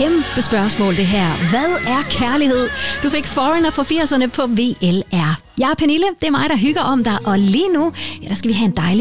kæmpe spørgsmål, det her. Hvad er kærlighed? Du fik Foreigner fra 80'erne på VLR. Jeg er Pernille, det er mig, der hygger om dig, og lige nu, der skal vi have en dejlig